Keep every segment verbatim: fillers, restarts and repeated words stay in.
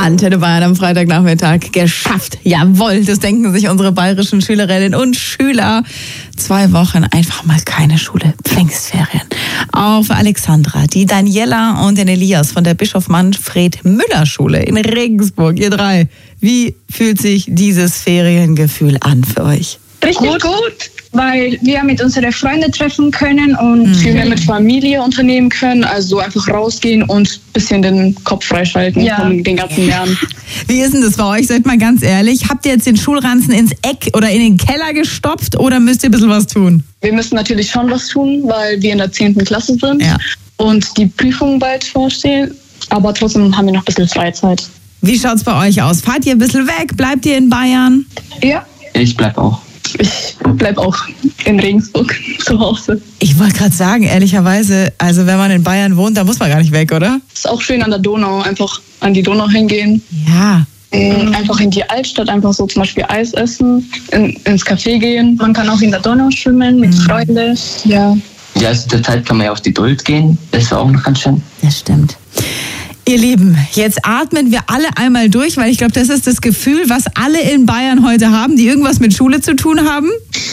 Antenne Bayern am Freitagnachmittag geschafft. Jawohl, das denken sich unsere bayerischen Schülerinnen und Schüler. Zwei Wochen einfach mal keine Schule, Pfingstferien. Auch für Alexandra, die Daniela und den Elias von der Bischof Manfred Müller Schule in Regensburg. Ihr drei, wie fühlt sich dieses Feriengefühl an für euch? Richtig gut, gut, weil wir mit unseren Freunden treffen können und viel mehr mit Familie unternehmen können. Also einfach rausgehen und ein bisschen den Kopf freischalten ja. von den ganzen Jahren. Wie ist denn das bei euch? Seid mal ganz ehrlich. Habt ihr jetzt den Schulranzen ins Eck oder in den Keller gestopft oder müsst ihr ein bisschen was tun? Wir müssen natürlich schon was tun, weil wir in der zehnten Klasse sind ja. und die Prüfungen bald vorstehen. Aber trotzdem haben wir noch ein bisschen Freizeit. Wie schaut's bei euch aus? Fahrt ihr ein bisschen weg? Bleibt ihr in Bayern? Ja. Ich bleib auch. Ich bleib auch in Regensburg zu Hause. Ich wollte gerade sagen, ehrlicherweise, also wenn man in Bayern wohnt, da muss man gar nicht weg, oder? Ist auch schön an der Donau, einfach an die Donau hingehen. Ja. Mhm. Einfach in die Altstadt, einfach so zum Beispiel Eis essen, in, ins Café gehen. Man kann auch in der Donau schwimmen mit mhm. Freunden. Ja. Ja, also zur Zeit kann man ja auf die Duld gehen. Das war auch noch ganz schön. Das stimmt. Ihr Lieben, jetzt atmen wir alle einmal durch, weil ich glaube, das ist das Gefühl, was alle in Bayern heute haben, die irgendwas mit Schule zu tun haben.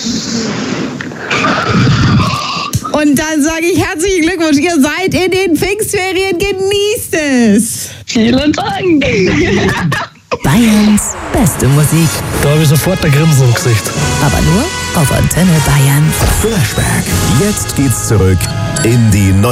Und dann sage ich herzlichen Glückwunsch, ihr seid in den Pfingstferien, genießt es. Vielen Dank. Bayerns beste Musik. Da habe ich sofort ein Grinsen im Gesicht. Aber nur auf Antenne Bayern. Flashback. Jetzt geht's zurück in die neue